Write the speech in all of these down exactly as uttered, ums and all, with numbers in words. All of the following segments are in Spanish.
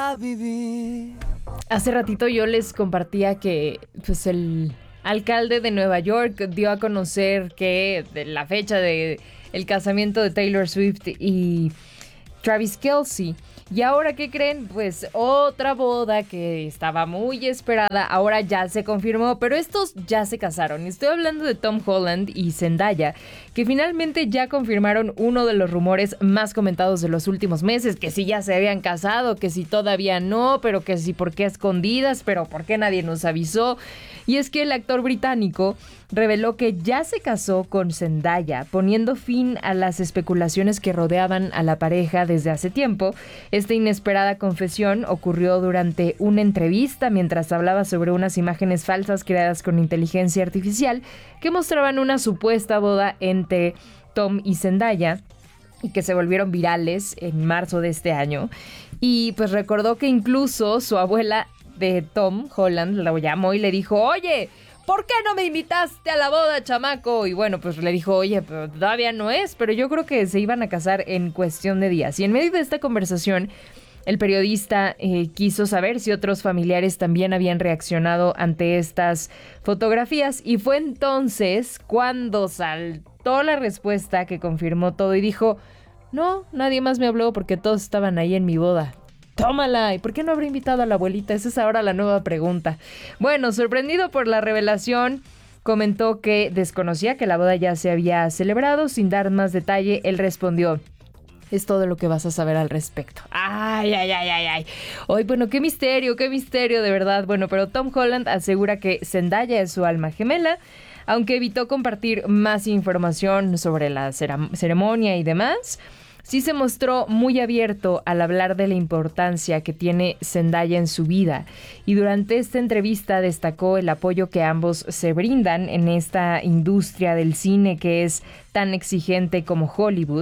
a vivir. Hace ratito yo les compartía que pues el alcalde de Nueva York dio a conocer que de la fecha de el casamiento de Taylor Swift y Travis Kelce. Y ahora, ¿qué creen? Pues otra boda que estaba muy esperada, ahora ya se confirmó, pero estos ya se casaron. Estoy hablando de Tom Holland y Zendaya, que finalmente ya confirmaron uno de los rumores más comentados de los últimos meses, que si ya se habían casado, que si todavía no, pero que si por qué escondidas, pero por qué nadie nos avisó. Y es que el actor británico reveló que ya se casó con Zendaya, poniendo fin a las especulaciones que rodeaban a la pareja desde hace tiempo. Esta inesperada confesión ocurrió durante una entrevista mientras hablaba sobre unas imágenes falsas creadas con inteligencia artificial que mostraban una supuesta boda entre Tom y Zendaya y que se volvieron virales en marzo de este año. Y pues recordó que incluso su abuela de Tom Holland lo llamó y le dijo: oye, ¿por qué no me invitaste a la boda, chamaco? Y bueno, pues le dijo: oye, pero todavía no es, pero yo creo que se iban a casar en cuestión de días. Y en medio de esta conversación, el periodista eh, quiso saber si otros familiares también habían reaccionado ante estas fotografías. Y fue entonces cuando saltó la respuesta que confirmó todo y dijo: no, nadie más me habló porque todos estaban ahí en mi boda. tómala. ¿Y por qué no habrá invitado a la abuelita? Esa es ahora la nueva pregunta. Bueno, sorprendido por la revelación, comentó que desconocía que la boda ya se había celebrado. Sin dar más detalle, él respondió: es todo lo que vas a saber al respecto. Ay, ay, ay, ay, ay. Hoy, bueno, qué misterio, qué misterio, de verdad. Bueno, pero Tom Holland asegura que Zendaya es su alma gemela, aunque evitó compartir más información sobre la ceremonia y demás. Sí se mostró muy abierto al hablar de la importancia que tiene Zendaya en su vida, y durante esta entrevista destacó el apoyo que ambos se brindan en esta industria del cine que es tan exigente como Hollywood.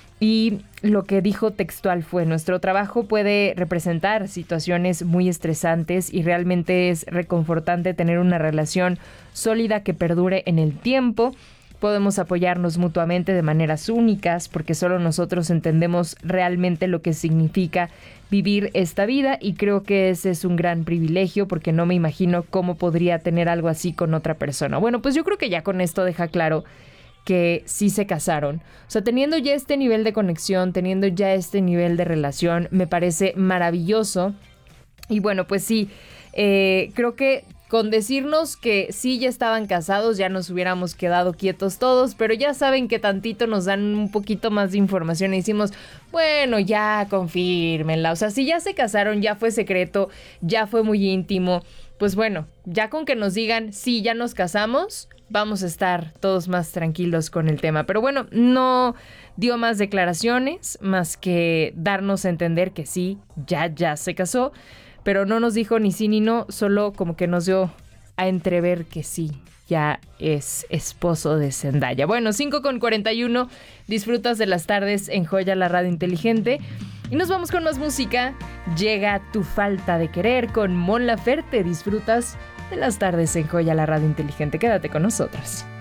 Y lo que dijo textual fue: nuestro trabajo puede representar situaciones muy estresantes y realmente es reconfortante tener una relación sólida que perdure en el tiempo. Podemos apoyarnos mutuamente de maneras únicas porque solo nosotros entendemos realmente lo que significa vivir esta vida, y creo que ese es un gran privilegio porque no me imagino cómo podría tener algo así con otra persona. Bueno, pues yo creo que ya con esto deja claro que sí se casaron. O sea, teniendo ya este nivel de conexión, teniendo ya este nivel de relación, me parece maravilloso. Y bueno, pues sí, eh, creo que con decirnos que sí ya estaban casados ya nos hubiéramos quedado quietos todos, pero ya saben que tantito nos dan un poquito más de información y decimos: bueno, ya confírmenla. O sea, si ya se casaron, ya fue secreto, ya fue muy íntimo, pues bueno, ya con que nos digan sí, ya nos casamos, vamos a estar todos más tranquilos con el tema. Pero bueno, no dio más declaraciones, más que darnos a entender que sí, ya, ya se casó. Pero no nos dijo ni sí ni no, solo como que nos dio a entrever que sí, ya es esposo de Zendaya. Bueno, cinco con cuarenta y uno, disfrutas de las tardes en Joya, la radio inteligente. Y nos vamos con más música. Llega Tu Falta de Querer con Mon Laferte. Disfrutas de las tardes en Joya, la radio inteligente. Quédate con nosotros.